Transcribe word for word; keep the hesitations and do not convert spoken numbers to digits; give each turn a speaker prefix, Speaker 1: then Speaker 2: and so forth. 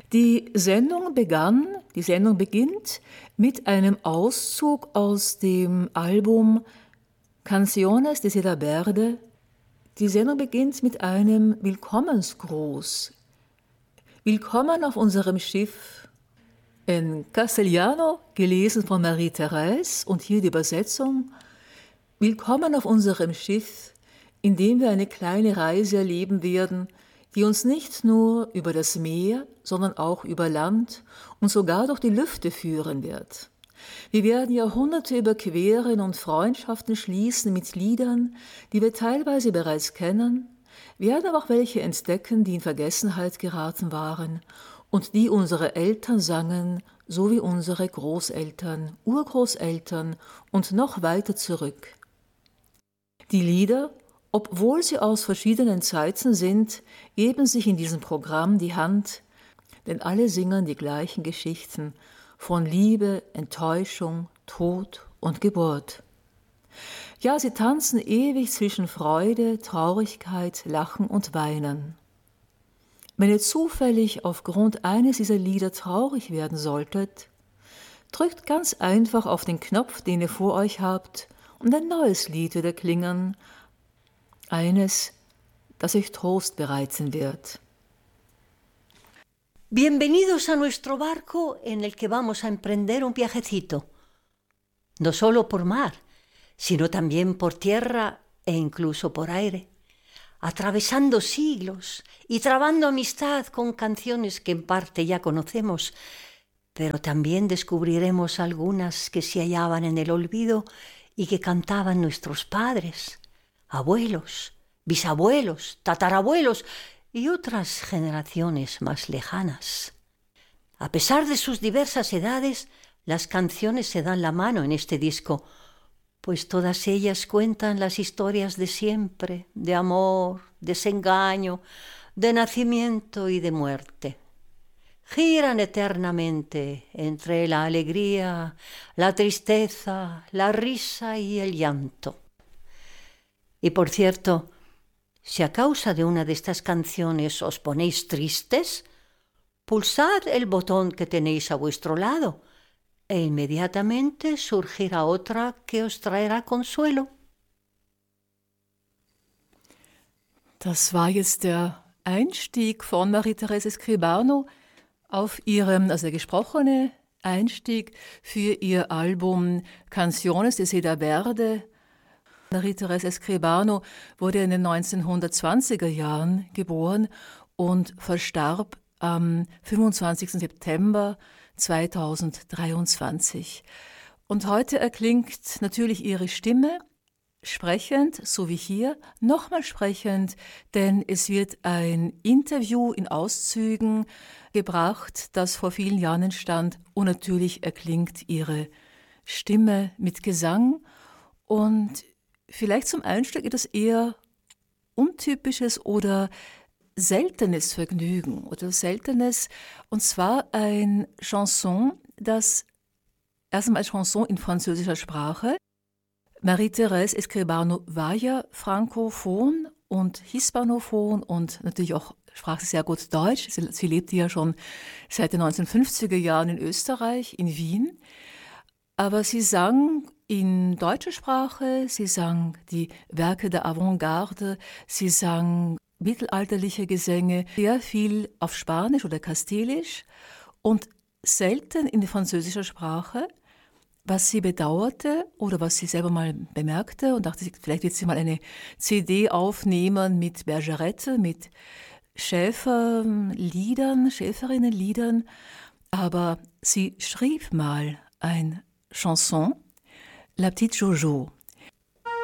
Speaker 1: Die Sendung begann, die Sendung beginnt mit einem Auszug aus dem Album Canciones de Seda Verde. Die Sendung beginnt mit einem Willkommensgruß. Willkommen auf unserem Schiff, in Castellano, gelesen von Marie-Thérèse, und hier die Übersetzung. Willkommen auf unserem Schiff, in dem wir eine kleine Reise erleben werden, die uns nicht nur über das Meer, sondern auch über Land und sogar durch die Lüfte führen wird. Wir werden Jahrhunderte überqueren und Freundschaften schließen mit Liedern, die wir teilweise bereits kennen, werden aber auch welche entdecken, die in Vergessenheit geraten waren und die unsere Eltern sangen, so wie unsere Großeltern, Urgroßeltern und noch weiter zurück. Die Lieder, obwohl sie aus verschiedenen Zeiten sind, geben sich in diesem Programm die Hand, denn alle singen die gleichen Geschichten von Liebe, Enttäuschung, Tod und Geburt. Ja, sie tanzen ewig zwischen Freude, Traurigkeit, Lachen und Weinen. Wenn ihr zufällig aufgrund eines dieser Lieder traurig werden solltet, drückt ganz einfach auf den Knopf, den ihr vor euch habt, und ein neues Lied wird erklingen, eines, das euch Trost bereiten wird.
Speaker 2: Bienvenidos a nuestro barco en el que vamos a emprender un viajecito, no solo por mar, sino también por tierra e incluso por aire, atravesando siglos y trabando amistad con canciones que en parte ya conocemos, pero también descubriremos algunas que se hallaban en el olvido y que cantaban nuestros padres, abuelos, bisabuelos, tatarabuelos y otras generaciones más lejanas. A pesar de sus diversas edades, las canciones se dan la mano en este disco, pues todas ellas cuentan las historias de siempre, de amor, desengaño, de nacimiento y de muerte. Giran eternamente entre la alegría, la tristeza, la risa y el llanto. Y por cierto, si a causa de una de estas canciones os ponéis tristes, pulsad el botón que tenéis a vuestro lado e inmediatamente surgirá otra que os traerá consuelo.
Speaker 1: Das war jetzt der Einstieg von Marie-Thérèse Escribano auf ihrem, also der gesprochene Einstieg für ihr Album Canciones de Seda Verde. Marie-Thérèse Escribano wurde in den neunzehnhundertzwanziger Jahren geboren und verstarb am fünfundzwanzigsten September zweitausenddreiundzwanzig. Und heute erklingt natürlich ihre Stimme sprechend, so wie hier, nochmal sprechend, denn es wird ein Interview in Auszügen gebracht, das vor vielen Jahren entstand, und natürlich erklingt ihre Stimme mit Gesang. Und vielleicht zum Einstieg etwas eher untypisches oder seltenes Vergnügen oder seltenes, und zwar ein Chanson, das erstmal als Chanson in französischer Sprache. Marie-Thérèse Escribano war ja frankophon und hispanophon und natürlich auch sprach sie sehr gut Deutsch. Sie, sie lebte ja schon seit den neunzehnhundertfünfziger Jahren in Österreich, in Wien. Aber sie sang in deutscher Sprache, sie sang die Werke der Avantgarde, sie sang mittelalterliche Gesänge, sehr viel auf Spanisch oder Kastilisch und selten in französischer Sprache, was sie bedauerte oder was sie selber mal bemerkte und dachte, vielleicht wird sie mal eine C D aufnehmen mit Bergerette, mit Schäferliedern, Schäferinnenliedern, aber sie schrieb mal ein Chanson, La Petite Jojo.